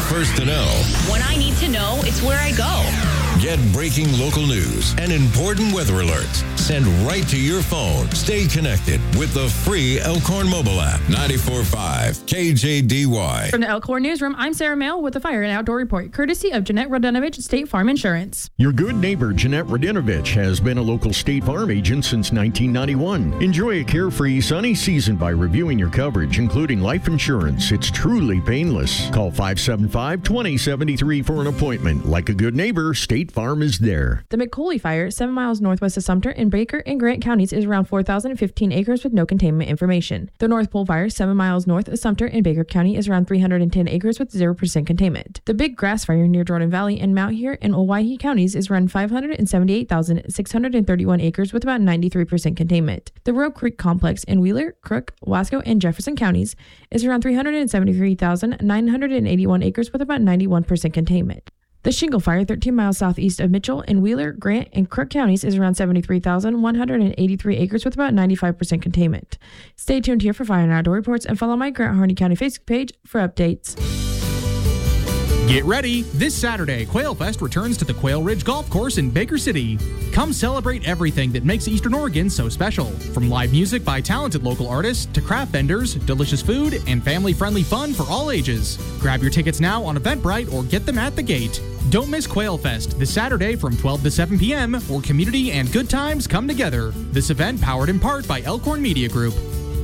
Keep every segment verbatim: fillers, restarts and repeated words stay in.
first to know. When I need to know, it's where I go. Get breaking local news and important weather alerts sent right to your phone. Stay connected with the free Elkhorn mobile app. ninety-four point five K J D Y. From the Elkhorn Newsroom, I'm Sarah Mail with the Fire and Outdoor Report, courtesy of Jeanette Radinovich, State Farm Insurance. Your good neighbor, Jeanette Radinovich, has been a local State Farm agent since nineteen ninety-one. Enjoy a carefree, sunny season by reviewing your coverage, including life insurance. It's truly painless. Call five seven five, two zero seven three for an appointment. Like a good neighbor, State Farm is there. The McCauley Fire, seven miles northwest of Sumter in Baker and Grant counties, is around four thousand fifteen acres with no containment information. The North Pole Fire, seven miles north of Sumter in Baker County, is around three hundred ten acres with zero percent containment. The Big Grass Fire near Jordan Valley and Mount Here and Owyhee counties is around five hundred seventy-eight thousand six hundred thirty-one acres with about ninety-three percent containment. The Rogue Creek Complex in Wheeler, Crook, Wasco, and Jefferson counties is around three hundred seventy-three thousand nine hundred eighty-one acres with about ninety-one percent containment. The Shingle Fire, thirteen miles southeast of Mitchell in Wheeler, Grant, and Crook counties, is around seventy-three thousand one hundred eighty-three acres with about ninety-five percent containment. Stay tuned here for Fire and Outdoor Reports and follow my Grant Harney County Facebook page for updates. Get ready! This Saturday, Quail Fest returns to the Quail Ridge Golf Course in Baker City. Come celebrate everything that makes Eastern Oregon so special. From live music by talented local artists to craft vendors, delicious food, and family-friendly fun for all ages. Grab your tickets now on Eventbrite or get them at the gate. Don't miss Quail Fest this Saturday from twelve to seven p.m. where community and good times come together. This event powered in part by Elkhorn Media Group.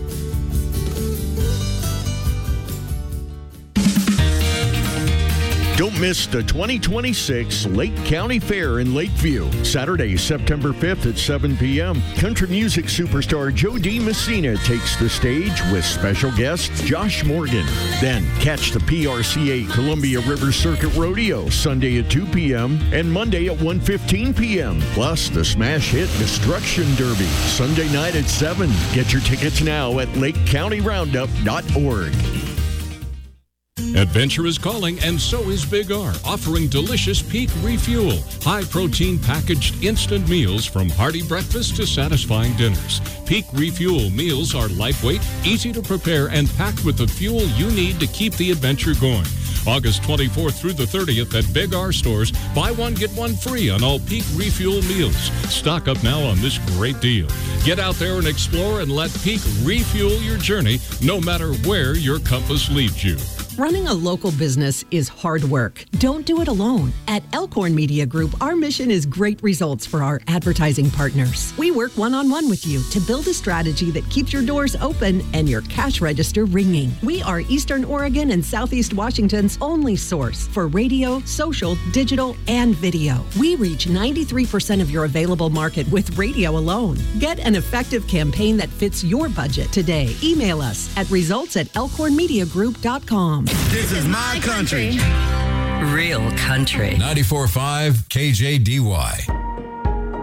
Don't miss the twenty twenty-six Lake County Fair in Lakeview. Saturday, September fifth at seven p.m. Country music superstar Joe D. Messina takes the stage with special guest Josh Morgan. Then catch the P R C A Columbia River Circuit Rodeo Sunday at two p.m. and Monday at one fifteen p.m. Plus the smash hit Destruction Derby Sunday night at seven. Get your tickets now at lake county roundup dot org. Adventure is calling, and so is Big R, offering delicious Peak Refuel, high-protein packaged instant meals from hearty breakfast to satisfying dinners. Peak Refuel meals are lightweight, easy to prepare, and packed with the fuel you need to keep the adventure going. August twenty-fourth through the thirtieth at Big R stores. Buy one, get one free on all Peak Refuel meals. Stock up now on this great deal. Get out there and explore and let Peak refuel your journey, no matter where your compass leads you. Running a local business is hard work. Don't do it alone. At Elkhorn Media Group, our mission is great results for our advertising partners. We work one-on-one with you to build a strategy that keeps your doors open and your cash register ringing. We are Eastern Oregon and Southeast Washington's only source for radio, social, digital, and video. We reach ninety-three percent of your available market with radio alone. Get an effective campaign that fits your budget today. Email us at results at elkhorn media group dot com. This is my country. Real country. ninety-four point five K J D Y.